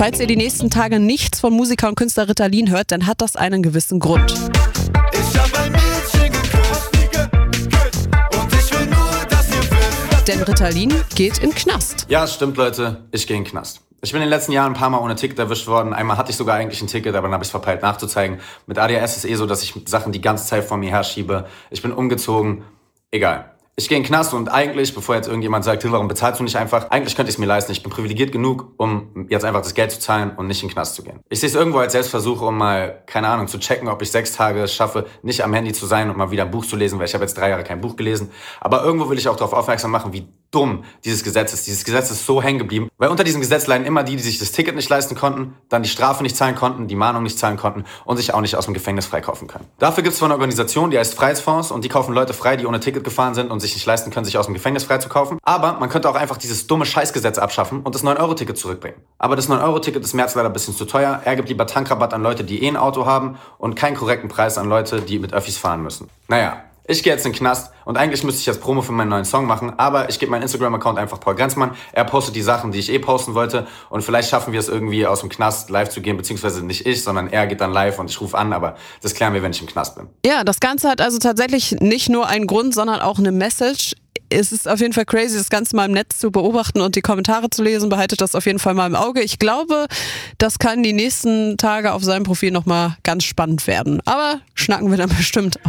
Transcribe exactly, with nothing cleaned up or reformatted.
Falls ihr die nächsten Tage nichts von Musiker und Künstler Ritalin hört, dann hat das einen gewissen Grund. Ich hab ein Mädchen geküsst und ich will nur, dass ihr wisst. Denn Ritalin geht in den Knast. Ja, stimmt, Leute. Ich gehe in den Knast. Ich bin in den letzten Jahren ein paar Mal ohne Ticket erwischt worden. Einmal hatte ich sogar eigentlich ein Ticket, aber dann habe ich es verpeilt nachzuzeigen. Mit A D H S ist es eh so, dass ich Sachen die ganze Zeit vor mir herschiebe. Ich bin umgezogen. Egal. Ich gehe in den Knast und eigentlich, bevor jetzt irgendjemand sagt, warum bezahlst du nicht einfach? Eigentlich könnte ich es mir leisten. Ich bin privilegiert genug, um jetzt einfach das Geld zu zahlen und nicht in den Knast zu gehen. Ich sehe es irgendwo als Selbstversuch, um mal, keine Ahnung, zu checken, ob ich sechs Tage es schaffe, nicht am Handy zu sein und mal wieder ein Buch zu lesen, weil ich habe jetzt drei Jahre kein Buch gelesen. Aber irgendwo will ich auch darauf aufmerksam machen, wie dumm dieses Gesetz ist. Dieses Gesetz ist so hängen geblieben, weil unter diesem Gesetz leiden immer die, die sich das Ticket nicht leisten konnten, dann die Strafe nicht zahlen konnten, die Mahnung nicht zahlen konnten und sich auch nicht aus dem Gefängnis freikaufen können. Dafür gibt es eine Organisation, die heißt Freiheitsfonds und die kaufen Leute frei, die ohne Ticket gefahren sind und sich nicht leisten können, sich aus dem Gefängnis freizukaufen. Aber man könnte auch einfach dieses dumme Scheißgesetz abschaffen und das neun Euro Ticket zurückbringen. Aber das neun Euro Ticket ist mir jetzt leider ein bisschen zu teuer. Er gibt lieber Tankrabatt an Leute, die eh ein Auto haben und keinen korrekten Preis an Leute, die mit Öffis fahren müssen. Naja. Ich gehe jetzt in den Knast und eigentlich müsste ich jetzt Promo für meinen neuen Song machen, aber ich gebe meinen Instagram-Account einfach Paul Grenzmann. Er postet die Sachen, die ich eh posten wollte und vielleicht schaffen wir es irgendwie aus dem Knast live zu gehen, beziehungsweise nicht ich, sondern er geht dann live und ich rufe an, aber das klären wir, wenn ich im Knast bin. Ja, das Ganze hat also tatsächlich nicht nur einen Grund, sondern auch eine Message. Es ist auf jeden Fall crazy, das Ganze mal im Netz zu beobachten und die Kommentare zu lesen. Behaltet das auf jeden Fall mal im Auge. Ich glaube, das kann die nächsten Tage auf seinem Profil nochmal ganz spannend werden. Aber schnacken wir dann bestimmt